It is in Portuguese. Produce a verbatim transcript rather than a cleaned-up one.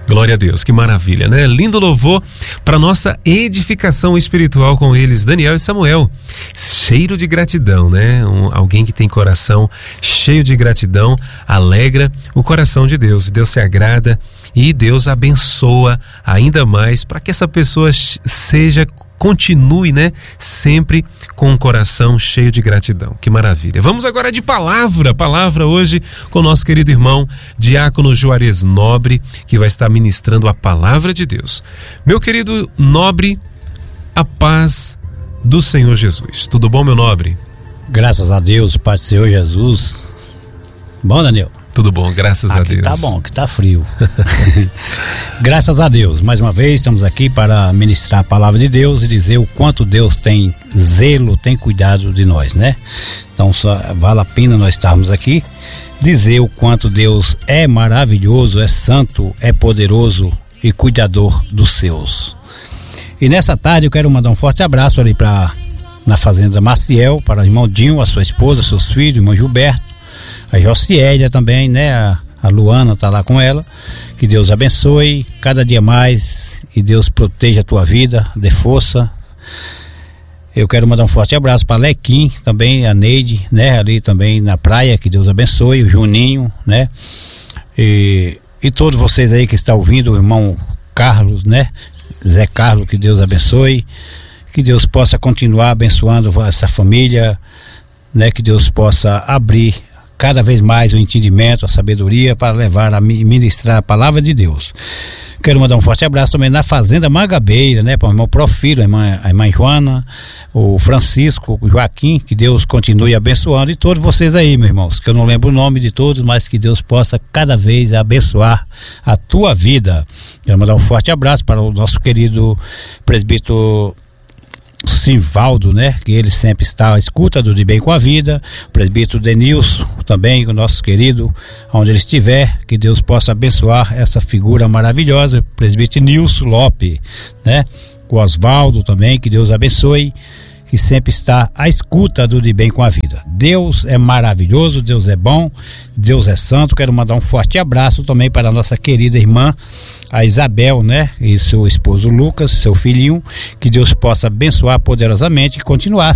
Glória a Deus, que maravilha, né? Lindo louvor para nossa edificação espiritual com eles, Daniel e Samuel. Cheiro de gratidão, né? Um, alguém que tem coração cheio de gratidão alegra o coração de Deus. Deus se agrada e Deus abençoa ainda mais para que essa pessoa seja continue, né, sempre com um coração cheio de gratidão. Que maravilha. Vamos agora de palavra, palavra hoje com o nosso querido irmão Diácono Juarez Nobre, que vai estar ministrando a palavra de Deus. Meu querido Nobre, a paz do Senhor Jesus. Tudo bom, meu Nobre? Graças a Deus, paz do Senhor Jesus. Bom, Daniel? Tudo bom, graças aqui a Deus. Tá bom, que tá frio. Graças a Deus, mais uma vez estamos aqui para ministrar a palavra de Deus e dizer o quanto Deus tem zelo, tem cuidado de nós, né? Então só vale a pena nós estarmos aqui, dizer o quanto Deus é maravilhoso, é santo, é poderoso e cuidador dos seus. E nessa tarde eu quero mandar um forte abraço ali para na fazenda Maciel, para o irmão Dinho, a sua esposa, seus filhos, o irmão Gilberto, a Josiélia também, né? A, a Luana tá lá com ela. Que Deus abençoe cada dia mais e Deus proteja a tua vida, dê força. Eu quero mandar um forte abraço para Lequim, também a Neide, né? Ali também na praia, que Deus abençoe, o Juninho, né? E, e todos vocês aí que estão ouvindo, o irmão Carlos, né? Zé Carlos, que Deus abençoe. Que Deus possa continuar abençoando essa família, né? Que Deus possa abrir cada vez mais o entendimento, a sabedoria para levar a ministrar a palavra de Deus. Quero mandar um forte abraço também na Fazenda Mangabeira, né, para o irmão Profiro, a irmã, a irmã Joana, o Francisco, o Joaquim, que Deus continue abençoando, e todos vocês aí, meus irmãos, que eu não lembro o nome de todos, mas que Deus possa cada vez abençoar a tua vida. Quero mandar um forte abraço para o nosso querido presbítero Sivaldo, né, que ele sempre está à escuta do De Bem com a Vida, o presbítero Denilson também, o nosso querido, onde ele estiver, que Deus possa abençoar essa figura maravilhosa, o presbítero Nilson Lopes, né, o Osvaldo também, que Deus abençoe, que sempre está à escuta do De Bem com a Vida. Deus é maravilhoso, Deus é bom, Deus é santo. Quero mandar um forte abraço também para a nossa querida irmã, a Isabel, né? E seu esposo Lucas, seu filhinho, que Deus possa abençoar poderosamente e continuar